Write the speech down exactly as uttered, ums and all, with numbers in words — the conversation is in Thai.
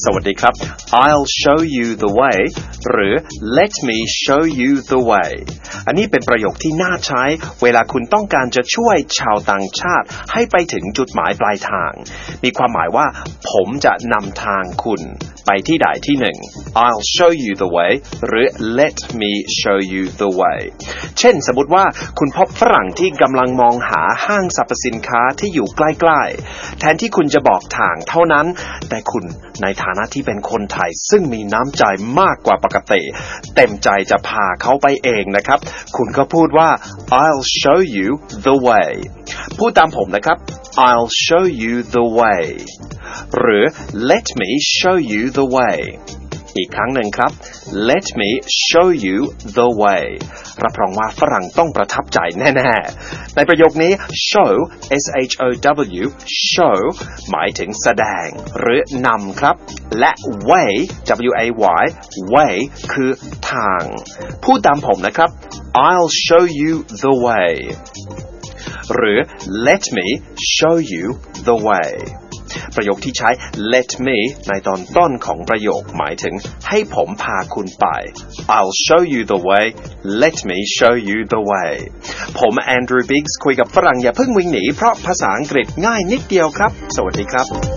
สวัสดีครับ I'll show you the way หรือ Let me show you the way อันนี้เป็นประโยคที่น่าใช้เวลาคุณต้องการจะช่วยชาวต่างชาติให้ไปถึงจุดหมายปลายทางมีความหมายว่าผมจะนำทางคุณไปที่ใดที่หนึ่ง I'll show you the way หรือ Let me show you the way เช่นสมมติว่าคุณพบฝรั่งที่กำลังมองหาห้างสรรพสินค้าที่อยู่ใกล้ๆแทนที่คุณจะบอกทางเท่านั้นแต่คุณในฐานะที่เป็นคนไทยซึ่งมีน้ำใจมากกว่าปกติเต็มใจจะพาเขาไปเองนะครับคุณก็พูดว่า I'll show you the way พูดตามผมนะครับ I'll show you the way หรือ Let me show you the way อีกครั้งหนึ่งครับ Let me show you the way รับรองว่าฝรั่งต้องประทับใจแน่ๆในประโยคนี้ show s h o w show หมายถึงแสดงหรือนำครับและ way w a y way คือทางพูดตามผมนะครับ I'll show you the way หรือ Let me show you the wayประโยคที่ใช้ let me ในตอนต้นของประโยคหมายถึงให้ผมพาคุณไป I'll show you the way let me show you the way ผมแอนดรูว์ บิกส์คุยกับฝรั่งอย่าเพิ่งวิ่งหนีเพราะภาษาอังกฤษง่ายนิดเดียวครับสวัสดีครับ